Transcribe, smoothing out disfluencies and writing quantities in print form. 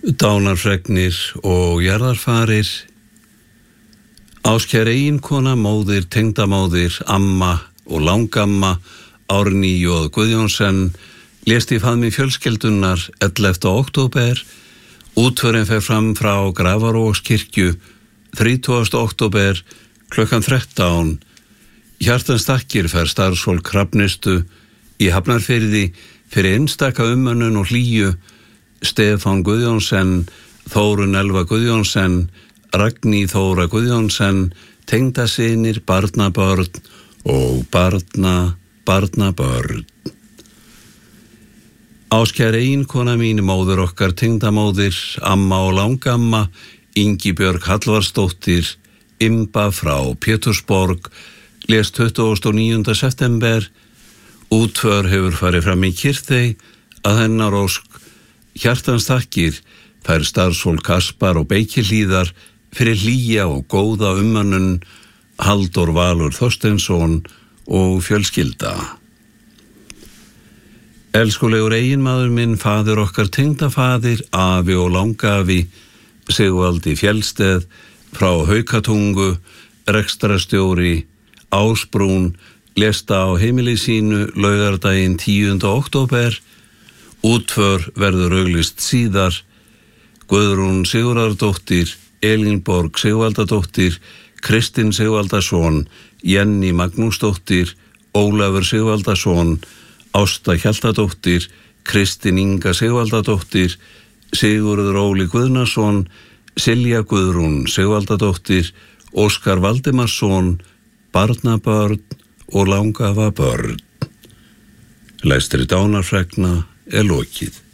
Dánarfregnir og jarðarfarir. Áskær eiginkona, móðir, tengdamóðir, amma og langamma Árný J. Guðjónsson lést í faðmi fjölskyldunnar 11. október. Útförin fer fram frá Grafarvogskirkju 30. október klukkan 13. Hjartans þakkir fer starfsfólk Hrafnistu í Hafnarfirði fyrir einstaka umönnun og hlýju. Stefán Guðjónsson, Þórunn Elva Guðjónsson, Ragný Þóra Guðjónsson, tengdasynir, barnabörn og barnabörn. Áskær eiginkona mín, móðir okkar, tengdamóðir, amma og langamma, Ingibjörg Hallvarsdóttir, Imba frá Pétursborg, lést 29. september. Útför hefur farið fram í Kyrþey að hennar ósk. Hjartans þakkir fær starfsfólk Kaspar og Beikihlíðar fyrir hlýja og góða umönnun, Halldór Valur Þorsteinsson og fjölskylda. Elskulegur eiginmaður minn, faðir okkar, tengdafaðir, afi og langafi, Sigvaldi Fjellsteð frá Haukatungu, rekstrarstjóri, Ásbrún, lést á heimili sínu laugardaginn 10. október. Útför verður auglýst síðar. Guðrún Sigurðardóttir, Elínborg Sigvaldadóttir, Kristinn Sigvaldason, Jenny Magnúsdóttir, Ólafur Sigvaldason, Ásta Hjaltadóttir, Kristín Inga Sigvaldadóttir, Sigurður Óli Guðnason, Silja Guðrún Sigvaldadóttir, Óskar Valdimarsson, barnabörn og langafabörn. Lestri dánarfregna er lokið.